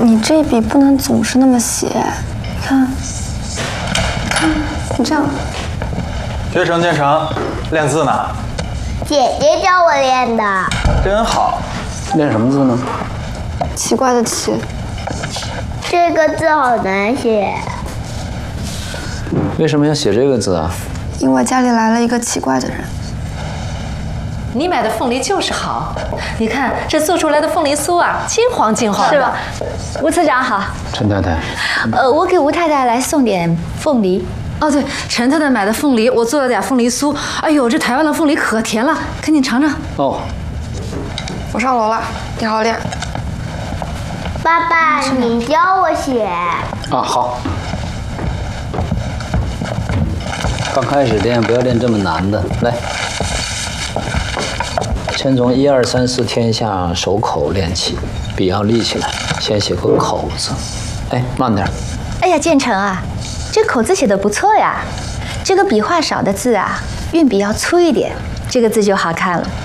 你这笔不能总是那么写，看，你这样。 学成建成，练字呢？ 姐姐教我练的。 真好。 练什么字呢？ 奇怪的奇。 这个字好难写。 为什么要写这个字啊？ 因为家里来了一个奇怪的人。 你买的凤梨就是好，你看这做出来的凤梨酥啊，金黄金黄的， 是吧？吴次长好。 陈太太， 我给吴太太来送点凤梨。 哦，对，陈太太买的凤梨，我做了点凤梨酥。哎呦，这台湾的凤梨可甜了，赶紧尝尝。 哦， 我上楼了，你好好练。 爸爸，你教我写。 啊好。刚开始练，不要练这么难的，来。先从1、2、3、4天下手口练起，笔要立起来，先写个口字。哎，慢点。 哎呀，建成啊，这口字写的不错呀。这个笔画少的字啊，运笔要粗一点，这个字就好看了。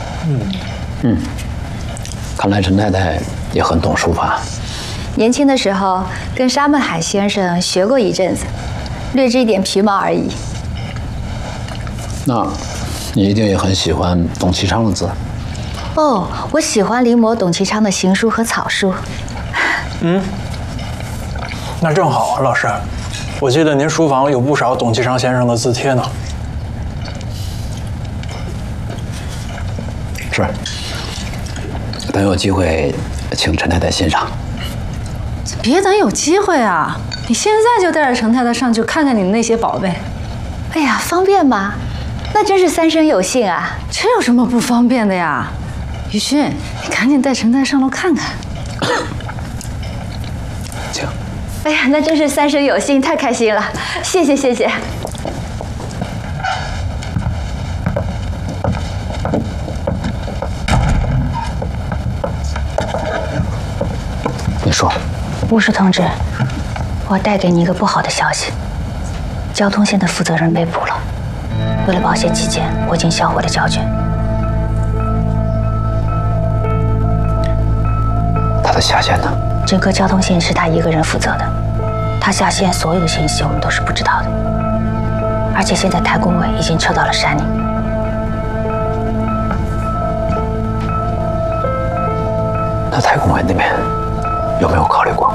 看来陈太太也很懂书法。 年轻的时候跟沙孟海先生学过一阵子，略知一点皮毛而已。 那，你一定也很喜欢董其昌的字。 哦，我喜欢临摹董其昌的行书和草书。 那正好，老师，我记得您书房有不少董其昌先生的字帖呢。 是。等有机会，请陈太太欣赏。 别等有机会啊，你现在就带着陈太太上去看看你的那些宝贝。 哎呀，方便吗？那真是三生有幸啊！ 这有什么不方便的呀？于迅，你赶紧带陈太上楼看看。 请。 哎呀，那真是三生有幸，太开心了！谢谢谢谢。 你说。 吴氏同志，我带给你一个不好的消息，交通线的负责人被捕了。为了保险起见，我已经销毁了交卷。 他的下线呢？ 整个交通线是他一个人负责的，他下线所有的信息我们都是不知道的。而且现在台工委已经撤到了山里。 那台工委那边有没有考虑过？